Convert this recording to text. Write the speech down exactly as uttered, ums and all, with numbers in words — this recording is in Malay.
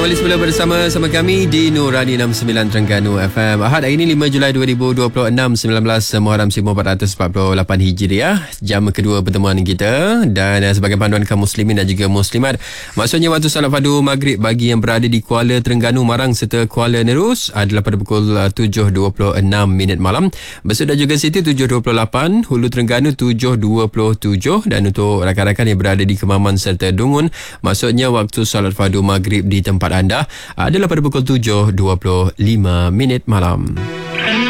kembali semula bersama sama kami di Nurani enam puluh sembilan Terengganu F M. Ahad hari ini lima Julai dua ribu dua puluh enam, sembilan belas Muharram seribu empat ratus empat puluh lapan Hijriah. Jam kedua pertemuan kita dan uh, sebagai panduan kaum muslimin dan juga muslimat, maksudnya waktu salat fardu maghrib bagi yang berada di Kuala Terengganu, Marang serta Kuala Nerus adalah pada pukul uh, tujuh dua puluh enam minit malam. Besut dan juga Siti tujuh dua puluh lapan, Hulu Terengganu tujuh dua puluh tujuh, dan untuk rakan-rakan yang berada di Kemaman serta Dungun, maksudnya waktu salat fardu maghrib di tempat anda adalah pada pukul tujuh dua puluh lima minit malam.